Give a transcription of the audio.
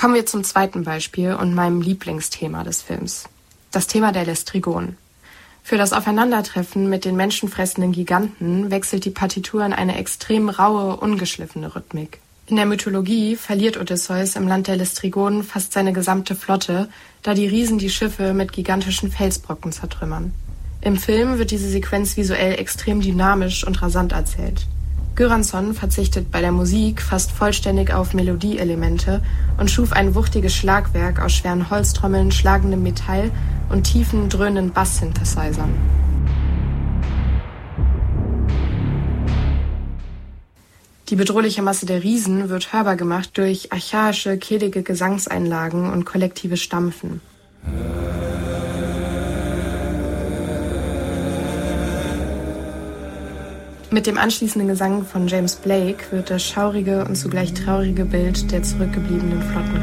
Kommen wir zum zweiten Beispiel und meinem Lieblingsthema des Films. Das Thema der Lästrigonen. Für das Aufeinandertreffen mit den menschenfressenden Giganten wechselt die Partitur in eine extrem raue, ungeschliffene Rhythmik. In der Mythologie verliert Odysseus im Land der Lästrigonen fast seine gesamte Flotte, da die Riesen die Schiffe mit gigantischen Felsbrocken zertrümmern. Im Film wird diese Sequenz visuell extrem dynamisch und rasant erzählt. Göransson verzichtet bei der Musik fast vollständig auf Melodieelemente und schuf ein wuchtiges Schlagwerk aus schweren Holztrommeln, schlagendem Metall und tiefen, dröhnenden Bass-Synthesizern. Die bedrohliche Masse der Riesen wird hörbar gemacht durch archaische, kehlige Gesangseinlagen und kollektives Stampfen. Mit dem anschließenden Gesang von James Blake wird das schaurige und zugleich traurige Bild der zurückgebliebenen Flotten